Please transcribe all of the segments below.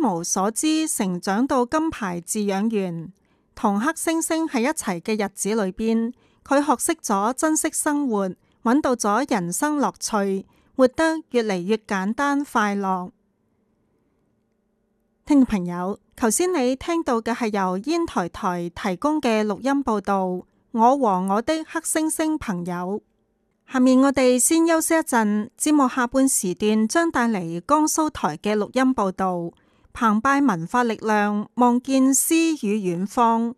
無所知成長到金牌飼養員。同黑猩猩喺一齊嘅日子裏邊，佢學識咗珍惜生活，揾到咗人生樂趣，活得越嚟越簡單快樂。聽眾朋友，頭先你聽到嘅係由煙台台提供嘅錄音報道，我和我的黑猩猩朋友。下面我哋先休息一陣，節目下半時段將帶嚟江蘇台嘅錄音報道，澎湃文化力量，望見詩與遠方。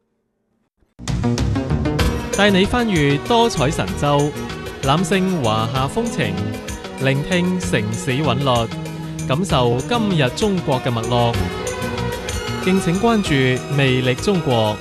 帶你翻閱多彩神州，攬勝華夏風情，聆聽城市韻律，感受今日中國嘅脈絡。敬請關注魅力中國。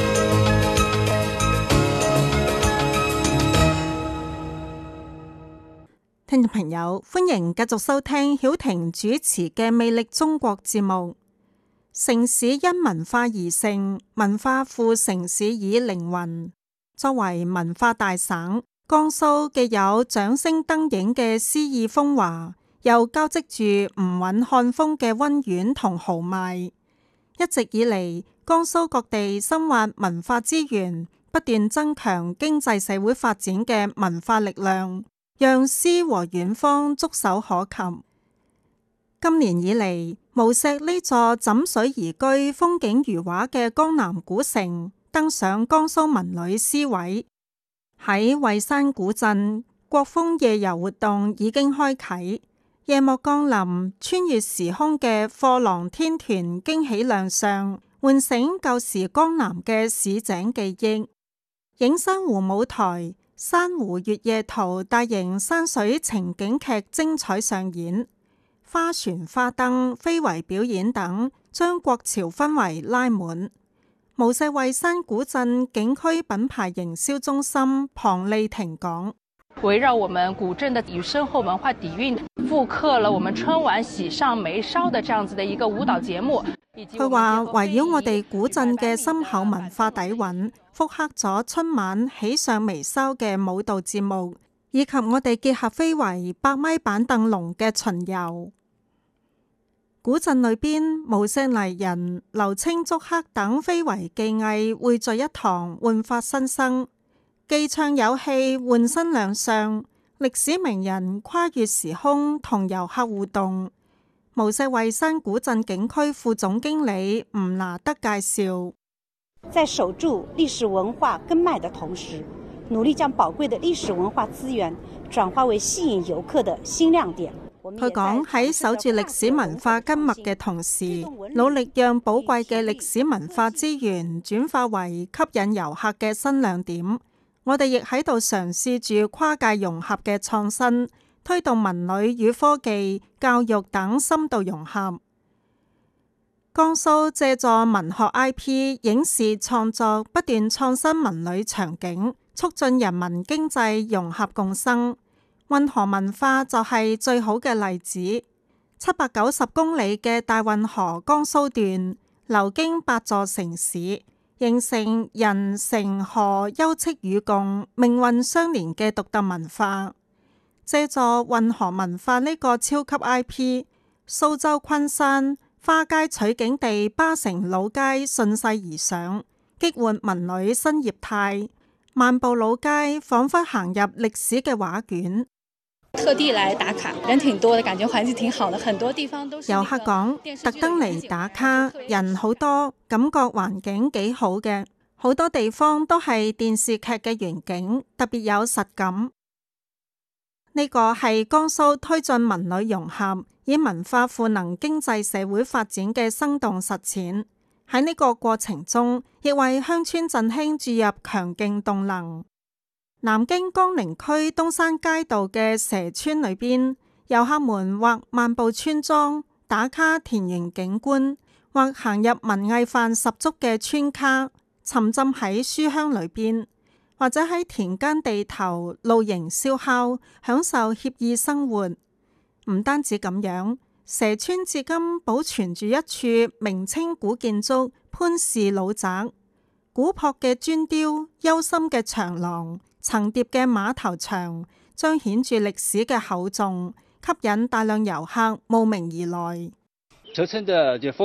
聽眾朋友，歡迎繼續收聽曉婷主持嘅《魅力中國》節目。城市因文化而盛，文化賦城市以靈魂。作為文化大省，江蘇既有掌聲燈影嘅詩意風華，又交織住吳韻漢風嘅溫婉同豪邁。一直以嚟，江蘇各地深挖文化資源，不斷增強經濟社會發展嘅文化力量，讓詩和遠方觸手可及。今年以嚟，無錫呢座枕水而居、風景如畫嘅江南古城登上江蘇文旅詩位。喺惠山古鎮，國風夜遊活動已經開啟。夜幕降臨，穿越時空嘅貨郎天團驚喜亮相，喚醒舊時江南嘅市井記憶。映山湖舞台、珊瑚月夜圖大型山水情景劇精彩上演，花船花燈、非遺表演等將國潮氛圍拉滿。無錫惠山古鎮景區品牌營銷中心龐麗婷講： 圍繞我們古鎮的與深厚文化底蘊，復刻了我們春晚喜上眉梢的這樣子的一個舞蹈節目。 佢話圍繞我哋古鎮嘅深厚文化底蘊，復刻咗春晚喜上眉梢嘅舞蹈節目，以及我哋結合非遺100米板凳籠嘅巡遊。古鎮裏邊，無錫泥人、劉青竹刻等非遺技藝匯聚一堂，煥發新生。技唱有戲，換新亮相，歷史名人跨越時空同遊客互動。無錫惠山古鎮景區副總經理吳拿德介紹： 在守住歷史文化根脈的同時，努力將寶貴的歷史文化資源轉化為吸引遊客的新亮點。 佢講喺守住歷史文化根脈嘅同時，努力讓寶貴嘅歷史文化資源轉化為吸引遊客嘅新亮點。我哋亦喺度嘗試住跨界融合嘅創新，推動文旅與科技、教育等深度融合。江蘇借助文學 IP、影視創作，不斷創新文旅場景，促進人民經濟融合共生。運河文化就係最好嘅例子。790公里嘅大運河江蘇段，流經8座城市，形成人城河休戚與共、命運相連嘅獨特文化。借助運河文化呢個超級 IP， 蘇州昆山花街取景地巴城老街順勢而上，激活文旅新業態。漫步老街，仿佛行入歷史嘅畫卷。 特地來打卡，人挺多的，感覺環境挺好的，很多地方都是。 遊客講，特登嚟打卡，人好多，感覺環境幾好嘅，好多地方都係電視劇嘅原景，特別有實感。呢個係江蘇推進文旅融合，以文化賦能經濟社會發展嘅生動實踐。喺呢個過程中，亦為鄉村振興注入強勁動能。南京江寧區東山街道嘅蛇村裏邊，遊客們或漫步村莊，打卡田園景觀，或行入文藝範十足嘅村卡，沉浸喺書香裏邊，或者喺田間地頭露營燒烤，享受愜意生活。唔單止咁樣，蛇村至今保存住一處明清古建築潘氏老宅，古樸嘅磚雕，幽深嘅長廊，層疊嘅碼頭牆，彰顯住歷史嘅厚重，吸引大量遊客慕名而來。 蛇村的風